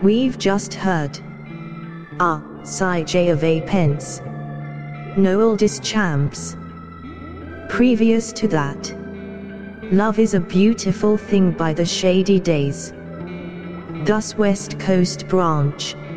We've just heard Sigh J of A Pence, No Oldest Champs. Previous to that, Love is a Beautiful Thing by the Shady Days. Thus West Coast Branch.